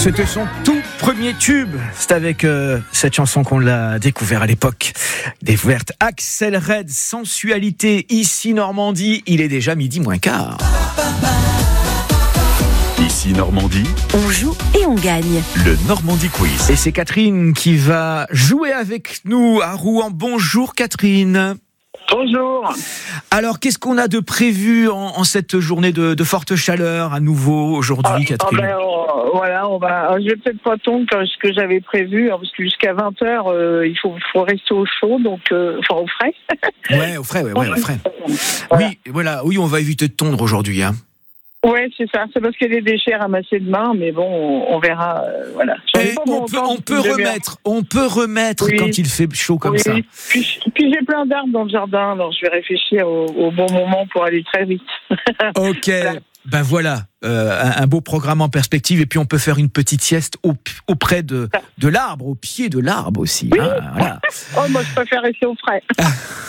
C'était son tout premier tube. C'est avec cette chanson qu'on l'a découvert à l'époque. Découverte Axel Red, Sensualité, ici Normandie. Il est déjà 12:15. Ici Normandie, on joue et on gagne. Le Normandie Quiz. Et c'est Catherine qui va jouer avec nous à Rouen. Bonjour Catherine. Bonjour. Alors, qu'est-ce qu'on a de prévu en cette journée de forte chaleur à nouveau aujourd'hui, Catherine? Je vais peut-être pas tomber comme ce que j'avais prévu, parce que jusqu'à 20h, il faut rester au chaud, donc au frais. Ouais, au frais. Voilà. Oui, on va éviter de tondre aujourd'hui, hein. Ouais, c'est ça. C'est parce qu'il y a des déchets ramassés demain, mais bon, on verra. Voilà. Et on peut remettre oui. quand il fait chaud comme ça. Puis j'ai plein d'arbres dans le jardin, alors je vais réfléchir au bon moment pour aller très vite. Ok. Voilà. Un beau programme en perspective, et puis on peut faire une petite sieste auprès de l'arbre, au pied de l'arbre aussi. Oui. Hein, voilà. Moi je préfère rester au frais.